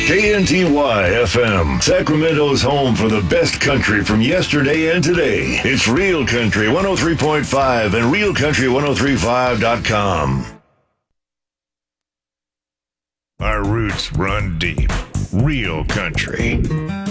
KNTY FM, Sacramento's home for the best country from yesterday and today. It's Real Country 103.5 and RealCountry1035.com. Our roots run deep. Real Country.